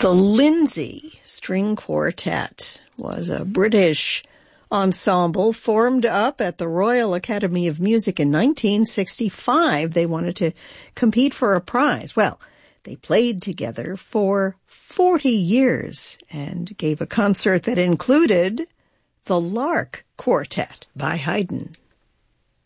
The Lindsay String Quartet was a British ensemble formed up at the Royal Academy of Music in 1965. They wanted to compete for a prize. Well, they played together for 40 years and gave a concert that included the Lark Quartet by Haydn.